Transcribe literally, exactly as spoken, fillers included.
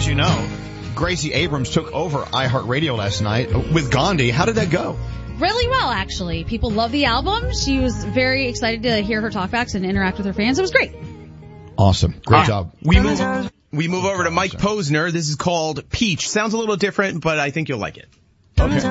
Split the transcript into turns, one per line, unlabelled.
as you know, Gracie Abrams took over iHeartRadio last night with Gandhi. How did that go?
Really well, actually. People love the album. She was very excited to hear her talkbacks and interact with her fans. It was great.
Awesome. Great
uh,
job.
We move, we move over to Mike Posner. This is called Peach. Sounds a little different, but I think you'll like it.
Okay.